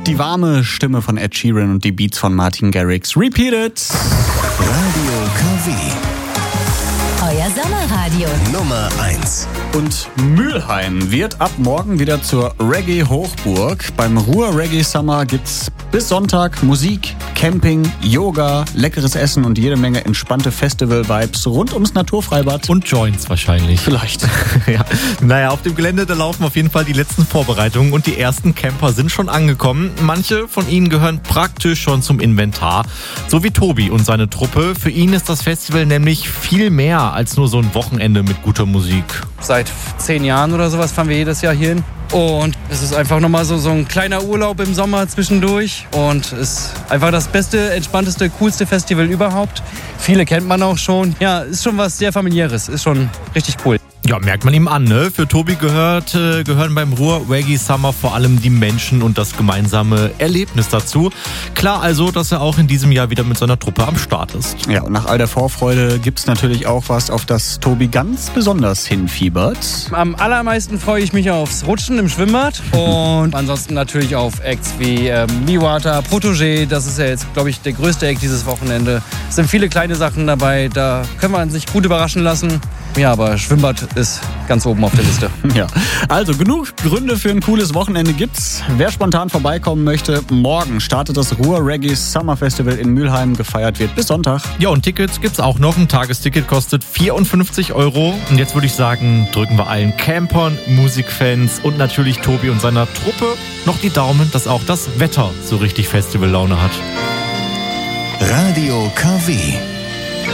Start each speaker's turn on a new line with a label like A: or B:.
A: Die warme Stimme von Ed Sheeran und die Beats von Martin Garrix. Repeat it!
B: Radio KW.
C: Euer Sommerradio.
B: Nummer 1.
A: Und Mülheim wird ab morgen wieder zur Reggae-Hochburg. Beim Ruhr Reggae Summer gibt's bis Sonntag Musik, Camping, Yoga, leckeres Essen und jede Menge entspannte Festival-Vibes rund ums Naturfreibad.
D: Und Joints wahrscheinlich.
A: Vielleicht.
D: Ja. Naja, auf dem Gelände, da laufen auf jeden Fall die letzten Vorbereitungen und die ersten Camper sind schon angekommen. Manche von ihnen gehören praktisch schon zum Inventar. So wie Tobi und seine Truppe. Für ihn ist das Festival nämlich viel mehr als nur so ein Wochenende mit guter Musik.
E: Seit 10 Jahren oder sowas fahren wir jedes Jahr hier hin. Und es ist einfach nochmal so ein kleiner Urlaub im Sommer zwischendurch. Und es ist einfach das beste, entspannteste, coolste Festival überhaupt. Viele kennt man auch schon. Ja, ist schon was sehr Familiäres. Ist schon richtig cool.
D: Ja, merkt man ihm an, ne? Für Tobi gehören beim Ruhr Reggae Summer vor allem die Menschen und das gemeinsame Erlebnis dazu. Klar also, dass er auch in diesem Jahr wieder mit seiner Truppe am Start ist.
A: Ja, und nach all der Vorfreude gibt's natürlich auch was, auf das Tobi ganz besonders hinfiebert.
E: Am allermeisten freue ich mich aufs Rutschen im Schwimmbad. Und ansonsten natürlich auf Acts wie Miwata, Protégé. Das ist ja jetzt, glaube ich, der größte Act dieses Wochenende. Es sind viele kleine Sachen dabei. Da können wir sich gut überraschen lassen. Ja, aber Schwimmbad ist ganz oben auf der Liste.
A: Ja, also genug Gründe für ein cooles Wochenende gibt's. Wer spontan vorbeikommen möchte, morgen startet das Ruhr Reggae Summer Festival in Mülheim. Gefeiert wird bis Sonntag.
D: Ja, und Tickets gibt's auch noch. Ein Tagesticket kostet 54 €. Und jetzt würde ich sagen, drücken wir allen Campern, Musikfans und natürlich Tobi und seiner Truppe noch die Daumen, dass auch das Wetter so richtig Festivallaune hat.
B: Radio KW.